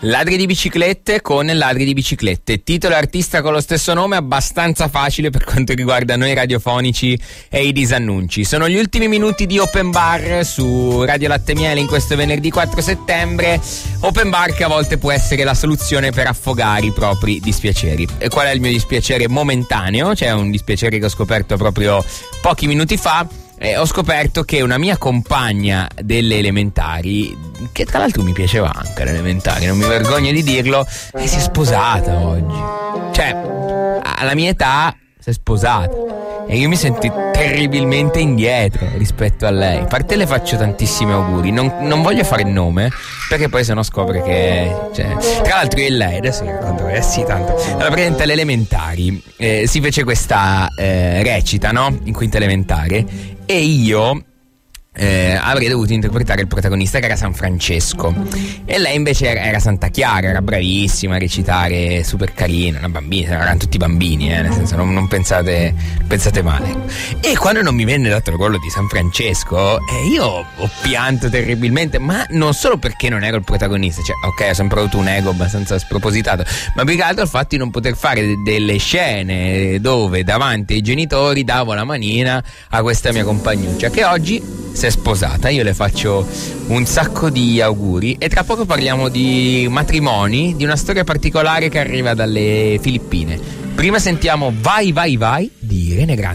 Ladri di biciclette con Ladri di biciclette, titolo e artista con lo stesso nome, abbastanza facile per quanto riguarda noi radiofonici e i disannunci. Sono gli ultimi minuti di Open Bar su Radio Latte Miele in questo venerdì 4 settembre. Open Bar che a volte può essere la soluzione per affogare i propri dispiaceri. E qual è il mio dispiacere momentaneo? Cioè un dispiacere che ho scoperto proprio pochi minuti fa. Ho scoperto che una mia compagna delle elementari, che tra l'altro mi piaceva anche alle elementari, non mi vergogno di dirlo, si è sposata oggi. Cioè, alla mia età si è sposata e io mi sento terribilmente indietro rispetto a lei. A parte le faccio tantissimi auguri, non voglio fare il nome perché poi sennò scopre che, cioè, tra l'altro io e lei adesso racconto, sì, tanto. Allora, praticamente alle elementari si fece questa recita, no? In quinta elementare, e io avrei dovuto interpretare il protagonista, che era San Francesco, e lei invece era Santa Chiara. Era bravissima a recitare, super carina, una bambina, erano tutti bambini, nel senso non pensate male. E quando non mi venne dato il ruolo di San Francesco, io ho pianto terribilmente, ma non solo perché non ero il protagonista, cioè ok, ho sempre avuto un ego abbastanza spropositato, ma più che altro il fatto di non poter fare delle scene dove davanti ai genitori davo la manina a questa mia compagnuccia, che oggi si è sposata. Io le faccio un sacco di auguri e tra poco parliamo di matrimoni, di una storia particolare che arriva dalle Filippine. Prima sentiamo Vai Vai Vai di Irene Grande.